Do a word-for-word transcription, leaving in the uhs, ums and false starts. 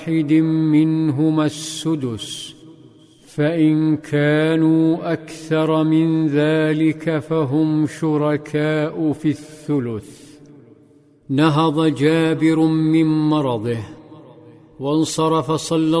واحد منهما السدس، فإن كانوا أكثر من ذلك فهم شركاء في الثلث. نهض جابر من مرضه وانصرف صلى